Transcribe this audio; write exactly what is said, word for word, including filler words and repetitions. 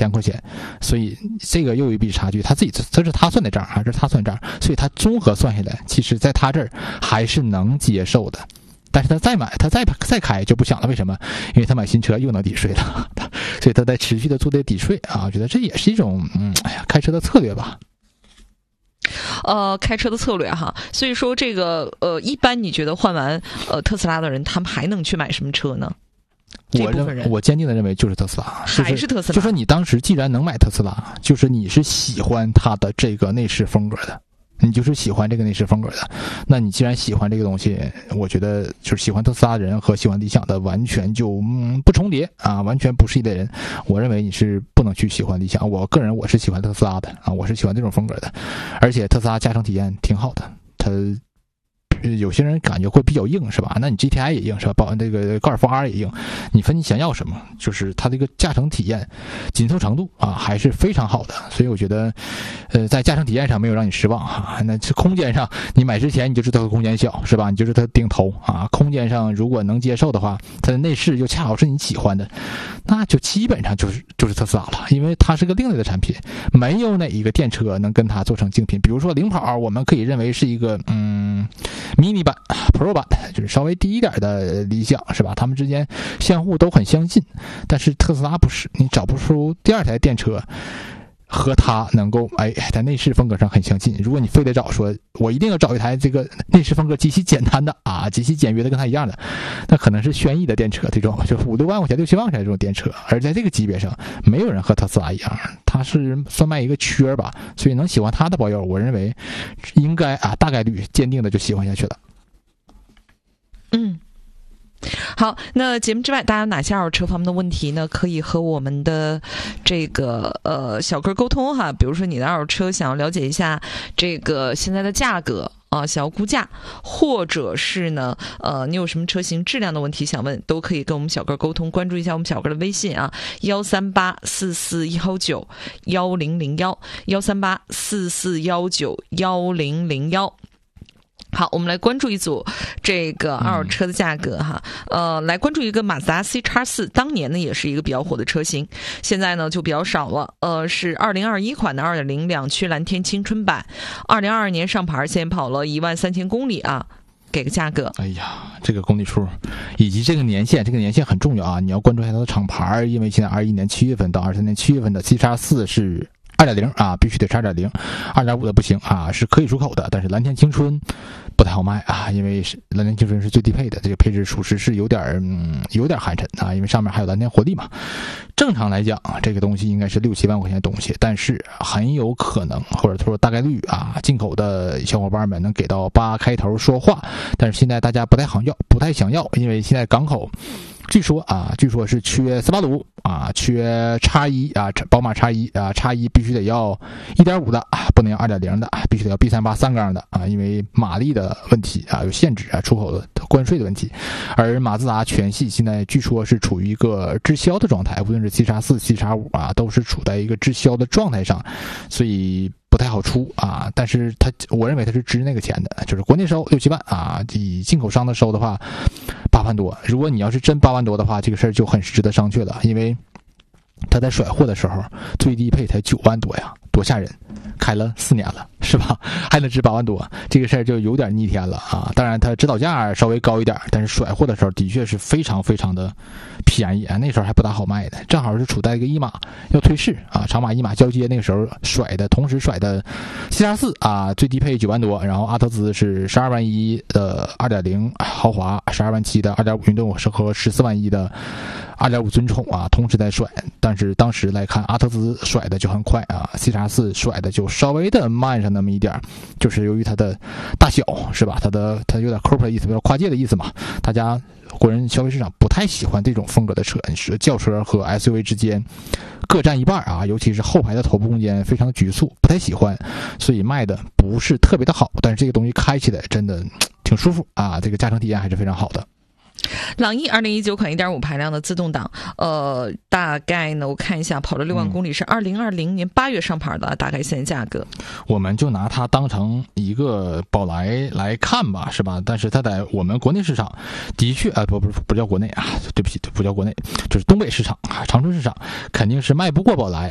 千块钱，所以这个又有一笔差距，他自己这是他算的账啊，这是他算账，所以他综合算下来，其实在他这儿还是能接受的。但是他再买，他再再开就不想了，为什么？因为他买新车又能抵税了，所以他在持续的做这抵税啊，我觉得这也是一种嗯，哎呀，开车的策略吧。 呃，开车的策略哈，所以说这个呃，一般你觉得换完呃特斯拉的人，他们还能去买什么车呢？ 我认我坚定的认为就是特斯拉， 还是特斯拉。 就说你当时既然能买特斯拉，就是你是喜欢它的这个内饰风格的。你就是喜欢这个内饰风格的，那你既然喜欢这个东西，我觉得就是喜欢特斯拉的人和喜欢理想的完全就嗯不重叠啊，完全不是一类人。我认为你是不能去喜欢理想，我个人我是喜欢特斯拉的啊，我是喜欢这种风格的，而且特斯拉驾乘体验挺好的，它。有些人感觉会比较硬是吧？那你 G T I 也硬是吧？包这个高尔夫 R 也硬，你分你想要什么？就是它这个驾乘体验紧凑程度啊还是非常好的，所以我觉得呃在驾乘体验上没有让你失望哈、啊。那这空间上你买之前你就知道它空间小是吧？你就知道它顶头啊。空间上如果能接受的话，它的内饰又恰好是你喜欢的，那就基本上就是就是特斯拉了，因为它是个另类的产品，没有哪一个电车能跟它做成竞品。比如说领跑，我们可以认为是一个嗯。mini 版 Pro 版就是稍微低一点的理想是吧，他们之间相互都很相近，但是特斯拉不是，你找不出第二台电车和它能够哎在内饰风格上很相近。如果你非得找说我一定要找一台这个内饰风格极其简单的啊极其简约的跟它一样的，那可能是轩逸的电车，这种就五六万块钱六七万块钱这种电车，而在这个级别上没有人和特斯拉一样，它是算卖一个缺吧，所以能喜欢它的保友，我认为应该啊大概率坚定的就喜欢下去了。 嗯，好，那节目之外大家有哪些二手车方面的问题呢？可以和我们的这个呃小哥沟通哈，比如说你的二手车想要了解一下这个现在的价格啊，想要估价，或者是呢呃你有什么车型质量的问题想问，都可以跟我们小哥沟通。关注一下我们小哥的微信啊，幺三八四四幺九幺零零幺幺三八四四幺九幺零零幺。好，我们来关注一组这个二手车的价格哈，呃，来关注一个马自达 C X 四，当年呢也是一个比较火的车型，现在呢就比较少了，呃，是二零二一款的 二点零 两驱蓝天青春版，二零二二年上牌，现在跑了一万三千公里啊，给个价格。 哎呀，这个公里数以及这个年限，这个年限很重要啊，你要关注一下它的厂牌，因为现在二一年七月份到二三年七月份的 C X 四是二点零 啊，必须得是二点零， 二点五的不行啊，是可以出口的，但是蓝天青春不太好卖啊，因为是蓝天青春是最低配的，这个配置属实是有点嗯有点寒碜啊，因为上面还有蓝天活力嘛。正常来讲，这个东西应该是六七万块钱的东西，但是很有可能或者说大概率啊，进口的小伙伴们能给到八开头说话，但是现在大家不太想要，不太想要，因为现在港口。据说啊，据说是缺斯巴鲁啊，缺叉一啊，宝马叉一啊，叉一必须得要 一点五 的啊，不能要 二点零 的，必须得要 B 三八 三缸的啊，因为马力的问题啊，有限制啊，出口的关税的问题。而马自达全系现在据说是处于一个滞销的状态，无论是 C X 四、C X 五 啊，都是处在一个滞销的状态上，所以不太好出啊。但是它，我认为它是值那个钱的，就是国内收六七万啊，以进口商的收的话八万多。如果你要是真八万多的话，这个事儿就很值得商榷了，因为他在甩货的时候最低配才九万多呀，多吓人！开了四年了，是吧？还能值八万多，这个事儿就有点逆天了啊！当然，它指导价稍微高一点，但是甩货的时候的确是非常非常的便宜啊！那时候还不大好卖的，正好是处在一个一马要退市啊，长马一马交接那个时候甩的，同时甩的 C X 四啊，最低配九万多，然后阿特兹是十二万一的 二点零 豪华，十二万七的 二点五 运动和十四万一的二点五 尊宠啊，同时在甩。但是当时来看，阿特兹甩的就很快啊 ，C X 四甩的就稍微的慢上那么一点，就是由于它的大小是吧？它的它有点 corporate 的意思，比较跨界的意思嘛。大家国人消费市场不太喜欢这种风格的车，是轿车和 S U V 之间各占一半啊，尤其是后排的头部空间非常的局促，不太喜欢，所以卖的不是特别的好。但是这个东西开起来真的挺舒服啊，这个驾乘体验还是非常好的。 朗逸二零一九款 一点五 排量的自动挡，呃，大概呢，我看一下，跑了六万公里，是二零二零年八月上牌的，大概现在价格。 我们就拿它当成一个宝来来看吧，是吧？但是它在我们国内市场的确啊，不不不叫国内啊，对不起，不叫国内，就是东北市场啊，长春市场肯定是卖不过宝来